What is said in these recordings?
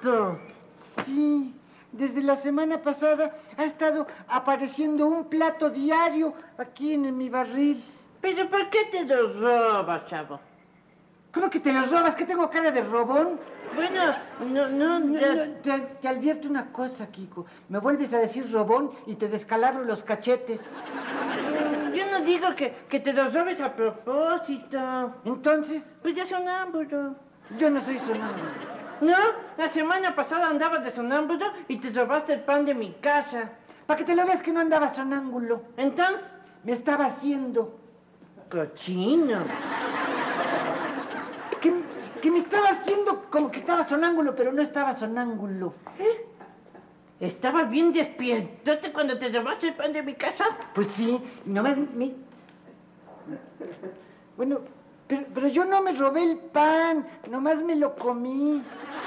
cierto. Sí, desde la semana pasada ha estado apareciendo un plato diario aquí en mi barril. ¿Pero por qué te los robas, chavo? ¿Cómo que te los robas? ¿Que tengo cara de robón? Bueno, no, Te advierto una cosa, Kiko. Me vuelves a decir robón y te descalabro los cachetes. Yo no digo que te los robes a propósito. Entonces, Pues ya sonámbulo. yo no soy sonámbulo. ¿No? La semana pasada andabas de sonámbulo y te robaste el pan de mi casa. Para que te lo veas que no andaba sonámbulo. Entonces, Me estaba haciendo. cochino. Que me estaba haciendo como que estaba sonámbulo, pero no estaba sonámbulo. ¿Estabas bien despiertote cuando te robaste el pan de mi casa? Pues sí, nomás me... Bueno, pero yo no me robé el pan, nomás me lo comí.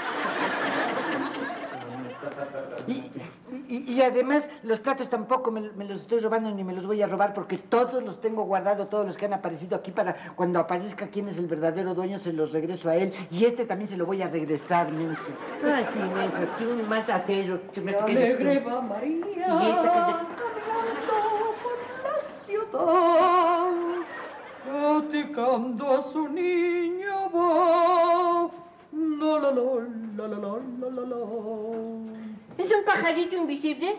Y además, los platos tampoco me los estoy robando ni me los voy a robar porque todos los tengo guardados, todos los que han aparecido aquí para cuando aparezca quién es el verdadero dueño, se los regreso a él. Y este también se lo voy a regresar, menso. Ay, sí, menso, tú un matadero. Alegre va María, Y esta caminando por la ciudad, platicando a su niño va. La la la, la la la, la la la. ¿Es un pajarito invisible?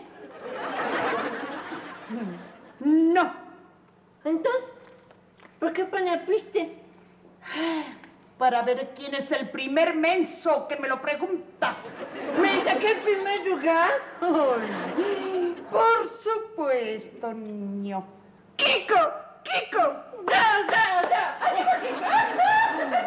No. Entonces, ¿por qué pone piste? Para ver quién es el primer menso que me lo pregunta. ¿Me saqué el primer lugar? Ay, por supuesto, niño. ¡Kiko! ¡Kiko! ¡Da! ¡Ánimo, Kiko!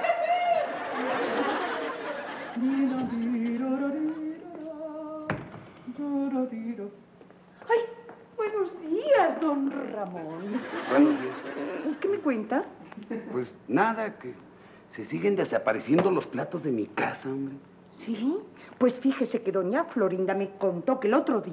Ay, buenos días, don Ramón. Buenos días. ¿Qué me cuenta? Pues nada, que se siguen desapareciendo los platos de mi casa, hombre. Sí, pues fíjese que doña Florinda me contó que el otro día